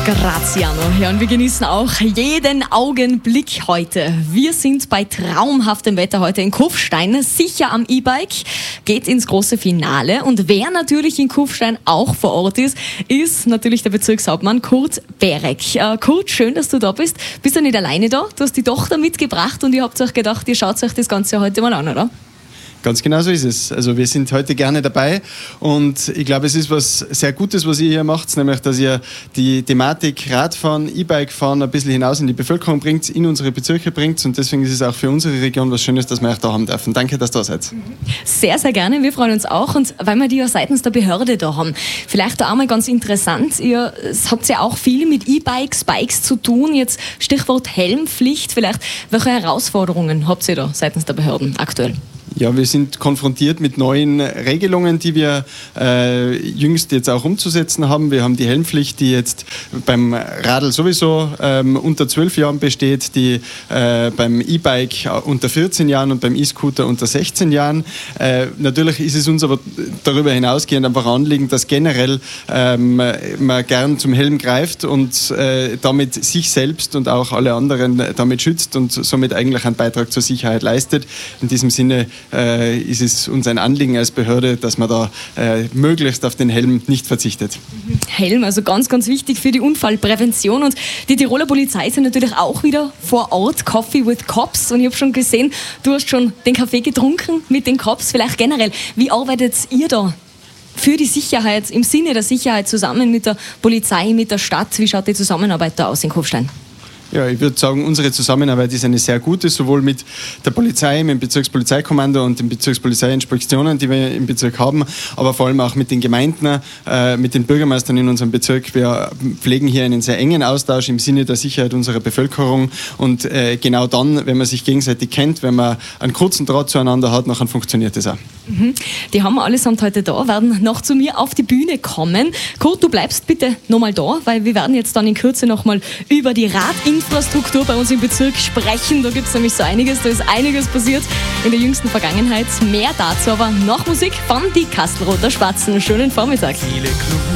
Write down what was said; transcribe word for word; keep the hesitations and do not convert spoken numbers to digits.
Graziano. Ja, und wir genießen auch jeden Augenblick heute. Wir sind bei traumhaftem Wetter heute in Kufstein, sicher am E-Bike, geht ins große Finale. Und wer natürlich in Kufstein auch vor Ort ist, ist natürlich der Bezirkshauptmann Kurt Berek. Äh, Kurt, schön, dass du da bist. Bist du nicht alleine da? Du hast die Tochter mitgebracht und ihr habt euch gedacht, ihr schaut euch das Ganze heute mal an, oder? Ganz genau so ist es. Also wir sind heute gerne dabei und ich glaube, es ist was sehr Gutes, was ihr hier macht, nämlich, dass ihr die Thematik Radfahren, E-Bike-Fahren ein bisschen hinaus in die Bevölkerung bringt, in unsere Bezirke bringt, und deswegen ist es auch für unsere Region was Schönes, dass wir euch da haben dürfen. Danke, dass ihr da seid. Sehr, sehr gerne. Wir freuen uns auch, und weil wir die ja seitens der Behörde da haben. Vielleicht da auch mal ganz interessant, ihr habt ja auch viel mit E-Bikes, Bikes zu tun. Jetzt Stichwort Helmpflicht. Vielleicht, welche Herausforderungen habt ihr da seitens der Behörden aktuell? Ja, wir sind konfrontiert mit neuen Regelungen, die wir äh, jüngst jetzt auch umzusetzen haben. Wir haben die Helmpflicht, die jetzt beim Radl sowieso ähm, unter zwölf Jahren besteht, die äh, beim E-Bike unter vierzehn Jahren und beim E-Scooter unter sechzehn Jahren. Äh, natürlich ist es uns aber darüber hinausgehend einfach Anliegen, dass generell ähm, man gern zum Helm greift und äh, damit sich selbst und auch alle anderen damit schützt und somit eigentlich einen Beitrag zur Sicherheit leistet. In diesem Sinne Äh, ist es uns ein Anliegen als Behörde, dass man da äh, möglichst auf den Helm nicht verzichtet. Helm, also ganz, ganz wichtig für die Unfallprävention. Und die Tiroler Polizei ist ja natürlich auch wieder vor Ort. Coffee with Cops. Und ich habe schon gesehen, du hast schon den Kaffee getrunken mit den Cops. Vielleicht generell, wie arbeitet ihr da für die Sicherheit, im Sinne der Sicherheit zusammen mit der Polizei, mit der Stadt? Wie schaut die Zusammenarbeit da aus in Kufstein? Ja, ich würde sagen, unsere Zusammenarbeit ist eine sehr gute, sowohl mit der Polizei, mit dem Bezirkspolizeikommando und den Bezirkspolizeiinspektionen, die wir im Bezirk haben, aber vor allem auch mit den Gemeinden, äh, mit den Bürgermeistern in unserem Bezirk. Wir pflegen hier einen sehr engen Austausch im Sinne der Sicherheit unserer Bevölkerung, und äh, genau dann, wenn man sich gegenseitig kennt, wenn man einen kurzen Draht zueinander hat, dann funktioniert das auch. Mhm. Die haben wir allesamt heute da, werden noch zu mir auf die Bühne kommen. Kurt, du bleibst bitte nochmal da, weil wir werden jetzt dann in Kürze nochmal über die Radinfrastruktur bei uns im Bezirk sprechen. Da gibt es nämlich so einiges, da ist einiges passiert in der jüngsten Vergangenheit. Mehr dazu aber nach Musik von die Kastelroter Spatzen. Schönen Vormittag.